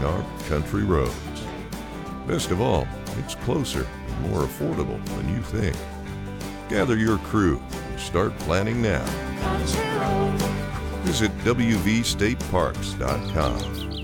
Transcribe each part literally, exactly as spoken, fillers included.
protecting our country roads. Best of all, it's closer and more affordable than you think. Gather your crew and start planning now. Visit W V state parks dot com.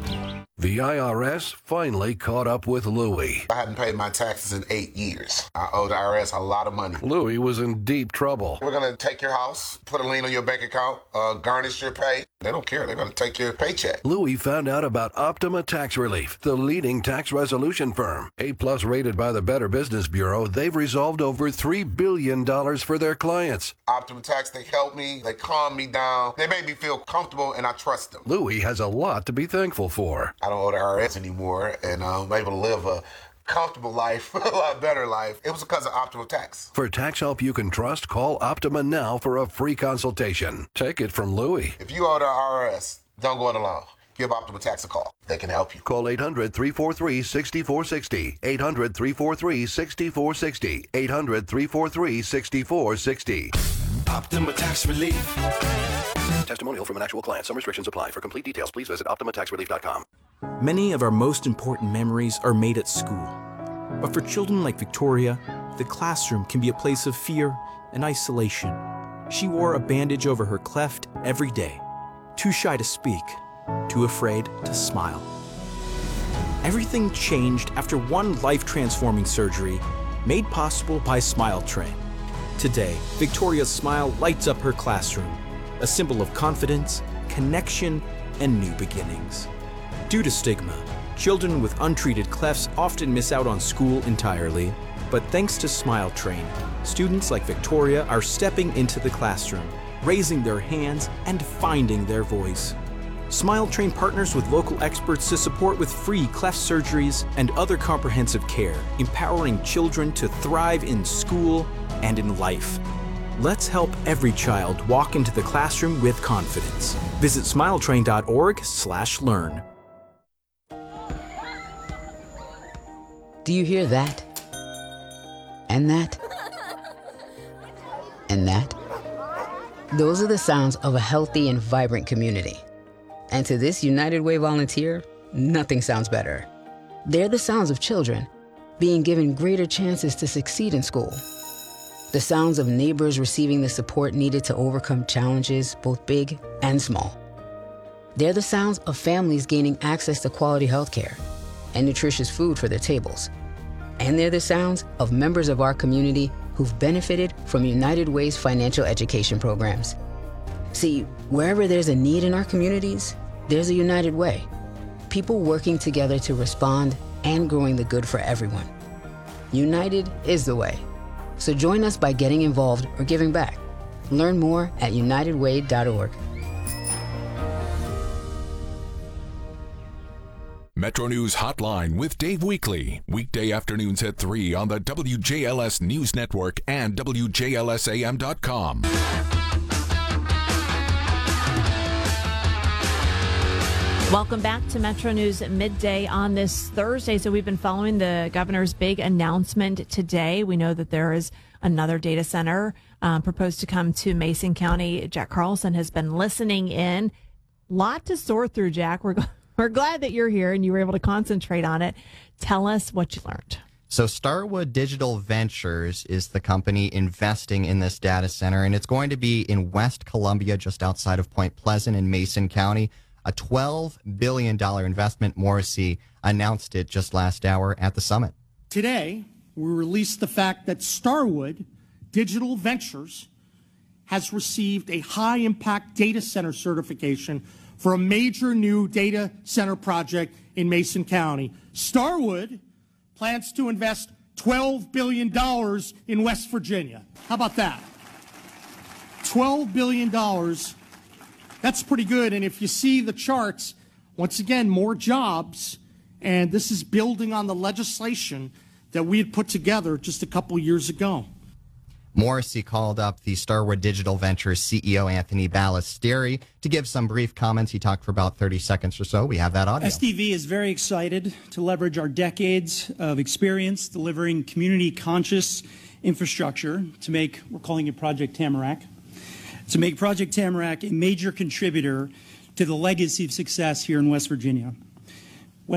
The I R S finally caught up with Louie. I hadn't paid my taxes in eight years. I owe the I R S a lot of money. Louie was in deep trouble. We're going to take your house, put a lien on your bank account, uh, garnish your pay. They don't care. They're going to take your paycheck. Louie found out about Optima Tax Relief, the leading tax resolution firm. A-plus rated by the Better Business Bureau, they've resolved over three billion dollars for their clients. Optima Tax, they helped me. They calmed me down. They made me feel comfortable, and I trust them. Louie has a lot to be thankful for. I don't owe the I R S anymore, and uh, I'm able to live a comfortable life, a lot better life. It was because of Optima Tax. For tax help you can trust, call Optima now for a free consultation. Take it from Louie. If you owe the I R S, don't go it alone. Give Optima Tax a call. They can help you. Call eight hundred, three four three, six four six zero. eight hundred, three four three, six four six zero. eight hundred, three four three, six four six zero. Optima Tax Relief. Testimonial from an actual client. Some restrictions apply. For complete details, please visit optima tax relief dot com. Many of our most important memories are made at school. But for children like Victoria, the classroom can be a place of fear and isolation. She wore a bandage over her cleft every day, too shy to speak, too afraid to smile. Everything changed after one life-transforming surgery made possible by Smile Train. Today, Victoria's smile lights up her classroom, a symbol of confidence, connection, and new beginnings. Due to stigma, children with untreated clefts often miss out on school entirely, but thanks to Smile Train, students like Victoria are stepping into the classroom, raising their hands, and finding their voice. Smile Train partners with local experts to support with free cleft surgeries and other comprehensive care, empowering children to thrive in school and in life. Let's help every child walk into the classroom with confidence. Visit smile train dot org slash learn. Do you hear that? And that? And that? Those are the sounds of a healthy and vibrant community. And to this United Way volunteer, nothing sounds better. They're the sounds of children being given greater chances to succeed in school. The sounds of neighbors receiving the support needed to overcome challenges, both big and small. They're the sounds of families gaining access to quality healthcare and nutritious food for their tables. And they're the sounds of members of our community who've benefited from United Way's financial education programs. See, wherever there's a need in our communities, there's a United Way. People working together to respond and growing the good for everyone. United is the way. So join us by getting involved or giving back. Learn more at united way dot org. Metro News Hotline with Dave Weekley. Weekday afternoons at three on the W J L S News Network and W J L S A M dot com. Welcome back to Metro News at midday on this Thursday. So we've been following the governor's big announcement today. We know that there is another data center um, proposed to come to Mason County. Jack Carlson has been listening in. Lot to sort through, Jack. We're, we're glad that you're here and you were able to concentrate on it. Tell us what you learned. So Starwood Digital Ventures is the company investing in this data center, and it's going to be in West Columbia, just outside of Point Pleasant in Mason County. A twelve billion dollars investment. Morrissey announced it just last hour at the summit. Today, we released the fact that Starwood Digital Ventures has received a high-impact data center certification for a major new data center project in Mason County. Starwood plans to invest twelve billion dollars in West Virginia. How about that? twelve billion dollars. That's pretty good, and if you see the charts, once again, more jobs, and this is building on the legislation that we had put together just a couple years ago. Morrissey called up the Starwood Digital Ventures C E O Anthony Ballestieri to give some brief comments. He talked for about thirty seconds or so. We have that audio. S D V is very excited to leverage our decades of experience delivering community-conscious infrastructure to make, we're calling it Project Tamarack, to make Project Tamarack a major contributor to the legacy of success here in West Virginia.